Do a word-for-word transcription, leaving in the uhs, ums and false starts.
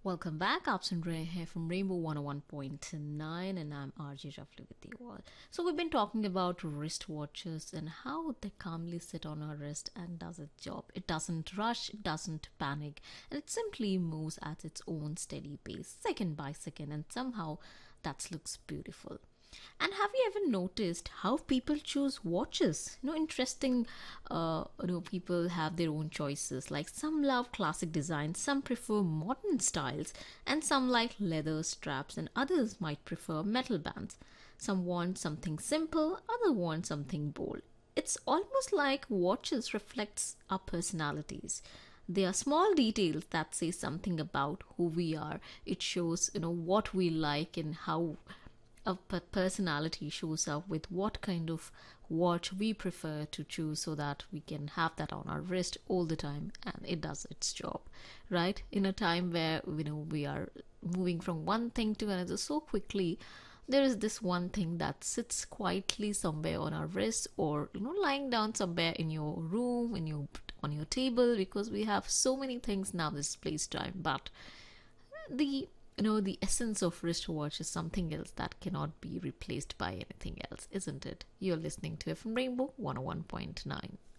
Welcome back. आप सुन रहे हैं from Rainbow one oh one point nine and I'm R J Jafli with you all. So we've been talking about wristwatches and how they calmly sit on our wrist and does its job. It doesn't rush, it doesn't panic, and it simply moves at its own steady pace, second by second, and somehow that looks beautiful. And have you ever noticed how people choose watches? You know, interesting. Uh, you know, people have their own choices. Like some love classic designs, some prefer modern styles, and some like leather straps, and others might prefer metal bands. Some want something simple, other want something bold. It's almost like watches reflects our personalities. They are small details that say something about who we are. It shows, you know, what we like and how a personality shows up with what kind of watch we prefer to choose so that we can have that on our wrist all the time and it does its job, right? In a time where you know we are moving from one thing to another so quickly, there is this one thing that sits quietly somewhere on our wrist, or you know lying down somewhere in your room, in your on your table, because we have so many things now this place time. But the you know the essence of wristwatch is something else that cannot be replaced by anything else, isn't it? You're listening to F M Rainbow one oh one point nine.